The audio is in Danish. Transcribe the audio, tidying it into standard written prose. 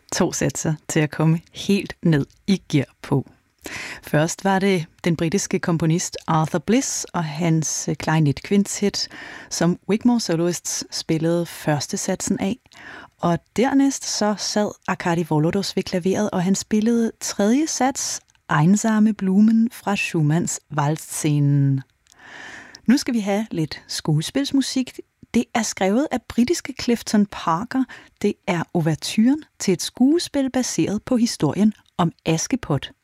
2 satser til at komme helt ned i gear på. Først var det den britiske komponist Arthur Bliss og hans klarinetkvintet, som Wigmore Soloists spillede første satsen af. Og dernæst så sad Arkadi Volodos ved klaveret, og han spillede tredje sats, Einsame Blumen fra Schumanns Waldscenen. Nu skal vi have lidt skuespilsmusik. Det er skrevet af britiske Clifton Parker. Det er ouverturen til et skuespil baseret på historien om Askepot.